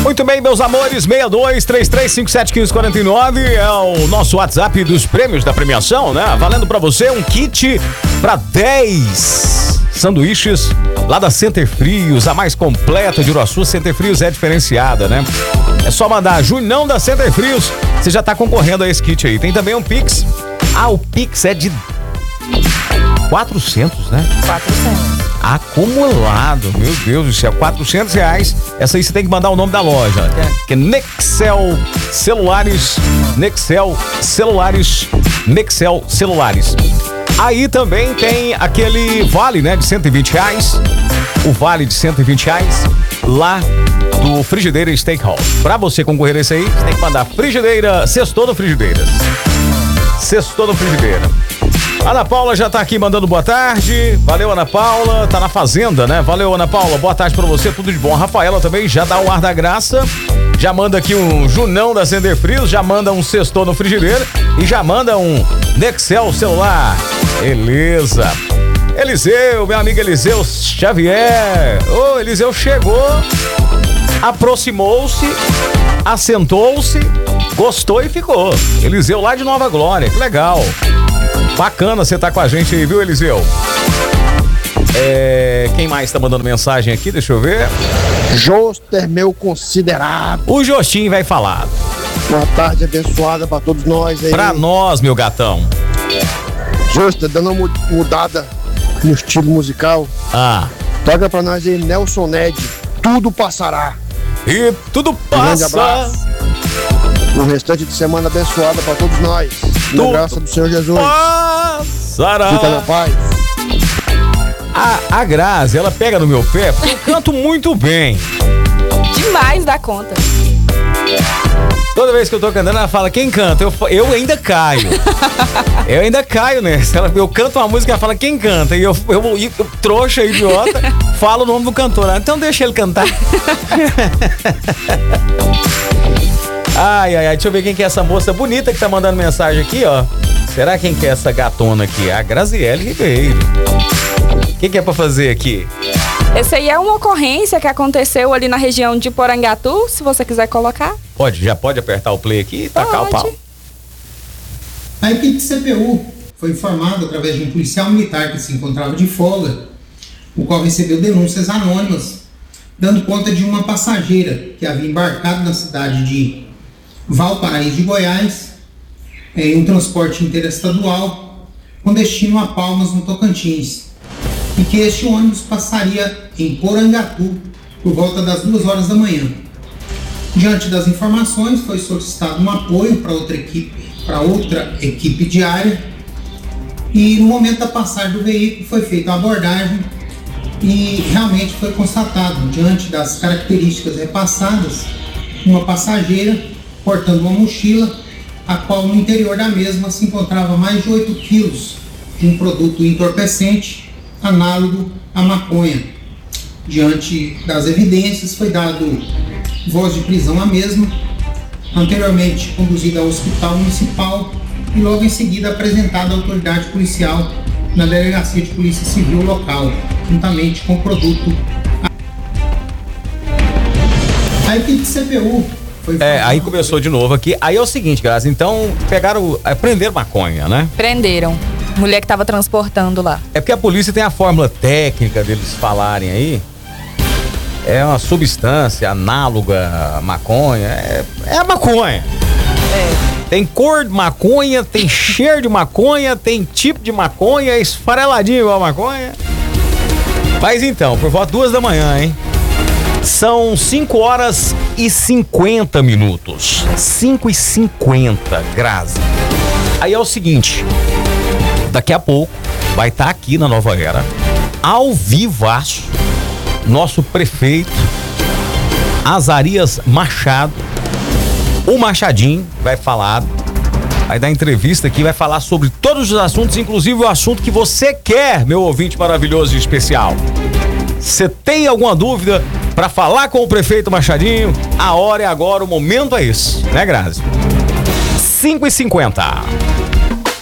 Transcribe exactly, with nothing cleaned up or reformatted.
Muito bem, meus amores, seis dois três três cinco sete um cinco quatro nove é o nosso WhatsApp dos prêmios da premiação, né? Valendo pra você um kit pra dez sanduíches lá da Center Frios, a mais completa de Uruaçu. Center Frios é diferenciada, né? É só mandar Junão da Center Frios, você já tá concorrendo a esse kit aí. Tem também um Pix. Ah, o Pix é de quatrocentos, né? quatrocentos. Acumulado, meu Deus do céu, quatrocentos reais. Essa aí você tem que mandar o nome da loja, que é Nexel Celulares, Nexel Celulares, Nexel Celulares. Aí também tem aquele vale, né, de cento e vinte reais, o vale de cento e vinte reais lá do Frigideira Steakhouse. Pra você concorrer a esse aí, você tem que mandar frigideira, sextou no Frigideiras. Sextou no Frigideira. Ana Paula já tá aqui mandando boa tarde. Valeu, Ana Paula. Tá na fazenda, né? Valeu, Ana Paula. Boa tarde pra você. Tudo de bom. A Rafaela também já dá o ar da graça. Já manda aqui um Junão da Center Frios. Já manda um Sextou no Frigideira. E já manda um Nexel celular. Beleza. Eliseu, meu amigo Eliseu Xavier. Ô, oh, Eliseu chegou. Aproximou-se. Assentou-se. Gostou e ficou. Eliseu lá de Nova Glória. Que legal. Bacana você tá com a gente aí, viu, Eliseu? É, quem mais tá mandando mensagem aqui? Deixa eu ver. Joster, meu considerado. O Jostinho vai falar. Boa tarde abençoada pra todos nós aí. Pra nós, meu gatão. Joster, dando uma mudada no estilo musical. Ah. Toca pra nós aí, Nelson Ned. Tudo passará. E tudo passa. Um grande abraço. O restante de semana abençoada pra todos nós. Na graça do Senhor Jesus. Passará. Fica na paz. A, a Grazi, ela pega no meu pé porque eu canto muito bem. Demais da conta. Toda vez que eu tô cantando, ela fala, quem canta? Eu, eu ainda caio. Eu ainda caio nessa. Ela, eu canto uma música e ela fala, quem canta? E eu, eu, eu, eu trouxa, idiota, falo o nome do cantor. Então deixa ele cantar. Ai, ai, ai, deixa eu ver quem que é essa moça bonita que tá mandando mensagem aqui, ó. Será quem que é essa gatona aqui? A Graziele Ribeiro. O que que é pra fazer aqui? Esse aí é uma ocorrência que aconteceu ali na região de Porangatu, se você quiser colocar. Pode, já pode apertar o play aqui e tacar o pau. A equipe de C P U foi informada através de um policial militar que se encontrava de folga, o qual recebeu denúncias anônimas, dando conta de uma passageira que havia embarcado na cidade de Valparaíso de Goiás, em um transporte interestadual com destino a Palmas, no Tocantins, e que este ônibus passaria em Porangatu por volta das duas horas da manhã. Diante das informações, foi solicitado um apoio para outra equipe, para outra equipe diária, e no momento da passagem do veículo foi feita a abordagem e realmente foi constatado, diante das características repassadas, uma passageira portando uma mochila, a qual no interior da mesma se encontrava mais de oito quilos de um produto entorpecente análogo à maconha. Diante das evidências, foi dado voz de prisão à mesma, anteriormente conduzida ao hospital municipal e logo em seguida apresentada à autoridade policial na Delegacia de Polícia Civil local, juntamente com o produto. A equipe de C P U foi... É, aí começou de novo aqui. Aí é o seguinte, Grazi, então pegaram, é, prenderam maconha, né? Prenderam. Mulher que tava transportando lá. É porque a polícia tem a fórmula técnica deles falarem aí. É uma substância análoga à maconha. É, é a maconha. É. Tem cor de maconha, tem cheiro de maconha, tem tipo de maconha, é esfareladinho igual a maconha. Mas então, por volta duas da manhã, hein? São cinco horas e cinquenta minutos. cinco e cinquenta, Grazi. Aí é o seguinte, daqui a pouco vai estar aqui na Nova Era, ao vivaço, nosso prefeito Azarias Machado, o Machadinho, vai falar, vai dar entrevista aqui, vai falar sobre todos os assuntos, inclusive o assunto que você quer, meu ouvinte maravilhoso e especial. Você tem alguma dúvida para falar com o prefeito Machadinho? A hora é agora, o momento é esse, né, Grazi? cinco e cinquenta.